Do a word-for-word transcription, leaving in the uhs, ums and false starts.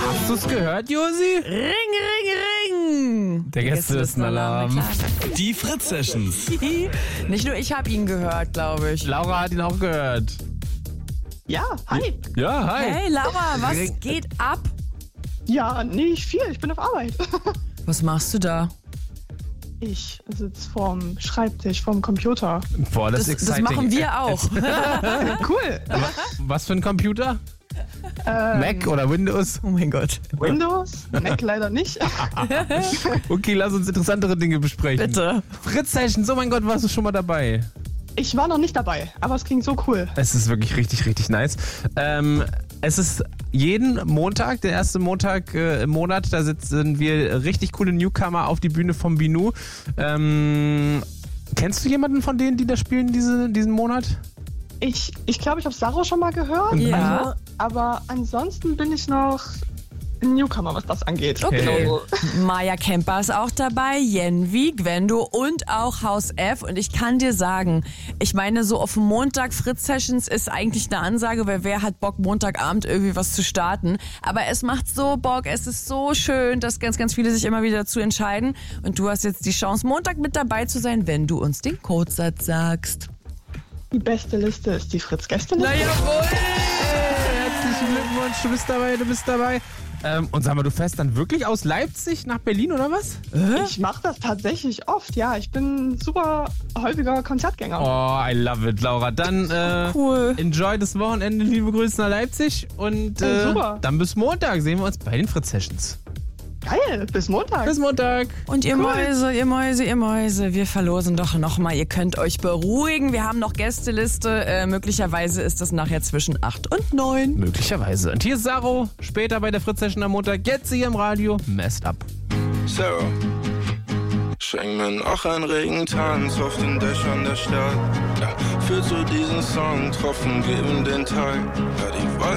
Hast du's gehört, Josi? Ring, ring, ring! Der Gästelistenalarm. Die Fritz-Sessions. Nicht nur ich habe ihn gehört, glaube ich. Laura hat ihn auch gehört. Ja, hi. Ja, hi. Hey Laura, was Ring- geht ab? Ja, nicht viel, ich bin auf Arbeit. Was machst du da? Ich sitze vorm Schreibtisch, vorm Computer. Boah, das, Das, ist das exciting. machen wir auch. Cool. Was für ein Computer? Ähm, Mac oder Windows? Oh mein Gott. Windows, Mac leider nicht. Okay, lass uns interessantere Dinge besprechen. Bitte. Fritz-Sessions, oh mein Gott, warst du schon mal dabei? Ich war noch nicht dabei, aber es klingt so cool. Es ist wirklich richtig, richtig nice. Ähm, es ist jeden Montag, der erste Montag äh, im Monat, da sitzen wir richtig coole Newcomer auf die Bühne vom Binu. Ähm, kennst du jemanden von denen, die da spielen diese, diesen Monat? Ich glaube, ich, glaub, ich habe Saro schon mal gehört. Ja. Also, aber ansonsten bin ich noch ein Newcomer, was das angeht. Okay. Genau. Maya Kemper ist auch dabei, Jenvi, Gwendo und auch Haus F. Und ich kann dir sagen, ich meine, so auf Montag Fritz-Sessions ist eigentlich eine Ansage, weil wer hat Bock, Montagabend irgendwie was zu starten. Aber es macht so Bock, es ist so schön, dass ganz, ganz viele sich immer wieder dazu entscheiden. Und du hast jetzt die Chance, Montag mit dabei zu sein, wenn du uns den Codesatz sagst. Die beste Liste ist die Fritz-Gästeliste. Na jawohl! Herzlichen Glückwunsch, du bist dabei, du bist dabei. Ähm, und sag mal, du fährst dann wirklich aus Leipzig nach Berlin, oder was? Ich mache das tatsächlich oft, ja. Ich bin super häufiger Konzertgänger. Oh, I love it, Laura. Dann äh, Cool. enjoy das Wochenende, liebe Grüße nach Leipzig. Und Ja, äh, super. dann bis Montag sehen wir uns bei den Fritz-Sessions. Geil, bis Montag. Bis Montag. Und ihr Mäuse, ihr Mäuse, ihr Mäuse, wir verlosen doch nochmal. Ihr könnt euch beruhigen. Wir haben noch Gästeliste. Äh, möglicherweise ist das nachher zwischen acht und neun. Möglicherweise. Und hier ist Saro, später bei der Fritz-Session am Montag. Jetzt hier im Radio, Messed Up. Sarah, schenk mir noch einen Regentanz auf den Dächern der Stadt. Ja, führt zu diesem Song, Tropfen geben den Tag. Ja, die Wolken